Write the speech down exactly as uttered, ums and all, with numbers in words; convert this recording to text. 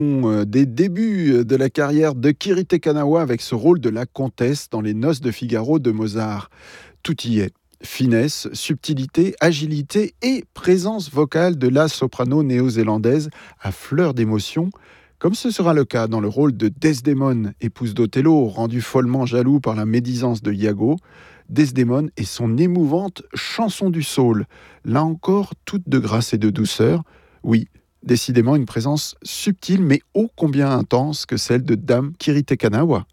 Euh, Des débuts de la carrière de Kirite Kanawa avec ce rôle de la comtesse dans Les Noces de Figaro de Mozart. Tout y est. Finesse, subtilité, agilité et présence vocale de la soprano néo-zélandaise à fleur d'émotion, comme ce sera le cas dans le rôle de Desdémone, épouse d'Othello, rendue follement jaloux par la médisance de Iago. Desdémone et son émouvante chanson du saule, là encore toute de grâce et de douceur. Oui, décidément une présence subtile mais ô combien intense que celle de Dame Kirite Kanawa.